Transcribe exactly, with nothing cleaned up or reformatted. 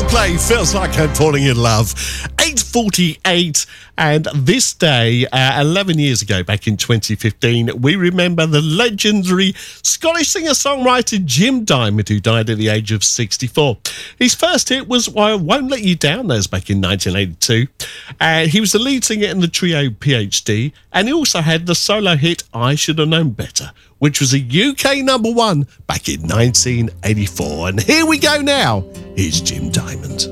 Coldplay, Feels Like I'm Falling in Love. eight forty-eight, and this day, uh, eleven years ago, back in twenty fifteen, we remember the legendary Scottish singer-songwriter Jim Diamond, who died at the age of sixty-four. His first hit was I Won't Let You Down, that was back in nineteen eighty-two. Uh, he was the lead singer in the trio P H D, and he also had the solo hit I Should Have Known Better, which was a U K number one back in nineteen eighty-four. And here we go now. Here's Jim Diamond.